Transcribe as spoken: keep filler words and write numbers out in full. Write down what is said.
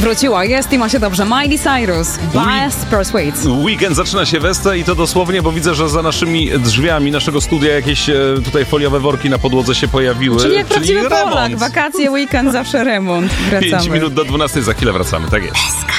Wróciła, jest i ma się dobrze. Miley Cyrus, Best Persuades. Weekend zaczyna się westę i to dosłownie, bo widzę, że za naszymi drzwiami naszego studia jakieś e, tutaj foliowe worki na podłodze się pojawiły. Czyli jak prawdziwy remont. Polak, wakacje, weekend, zawsze remont. Wracamy. pięć minut do dwunastej, za chwilę wracamy, tak jest.